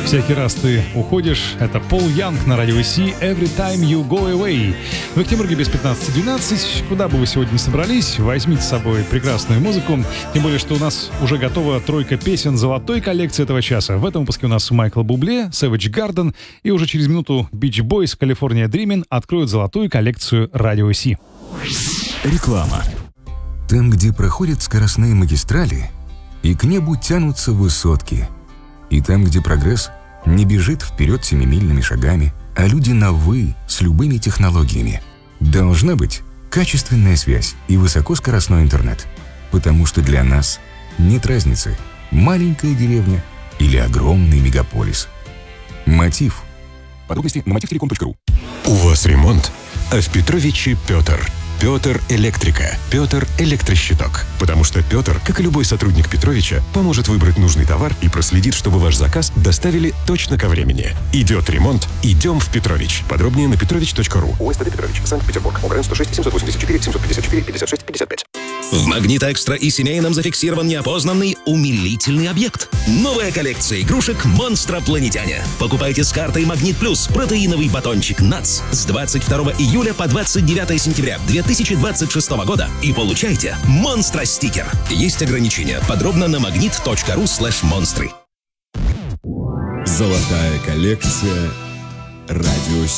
Всякий раз ты уходишь. Это Пол Янг на радио Си. Every time you go away. В Екатеринбурге без 15:12. Куда бы вы сегодня ни собрались, возьмите с собой прекрасную музыку. Тем более, что у нас уже готова тройка песен золотой коллекции этого часа. В этом выпуске у нас Майкл Бубле, Savage Garden, и уже через минуту Beach Boys, California Dreamin' откроют золотую коллекцию радио Си. Реклама. Там, где проходят скоростные магистрали, и к небу тянутся высотки, и там, где прогресс не бежит вперед семимильными шагами, а люди на «вы» с любыми технологиями, должна быть качественная связь и высокоскоростной интернет. Потому что для нас нет разницы, маленькая деревня или огромный мегаполис. Мотив. Подробности на motivtelecom.ru. У вас ремонт, а в Петровиче Петр. Петр Электрика. Петр Электрощиток. Потому что Петр, как и любой сотрудник Петровича, поможет выбрать нужный товар и проследит, чтобы ваш заказ доставили точно ко времени. Идет ремонт, идем в Петрович. Подробнее на petrovich.ru. ОСТД Петрович, Санкт-Петербург. ОГРН 106 784 754 56 55. В Магнит Экстра и семейном зафиксирован неопознанный умилительный объект. Новая коллекция игрушек «Монстропланетяне». Покупайте с картой Магнит Плюс протеиновый батончик НАЦ с 22 июля по 29 сентября 2026 года и получайте монстро-стикер. Есть ограничения. Подробно на magnet.ru/монстры. Золотая коллекция «Радио Си».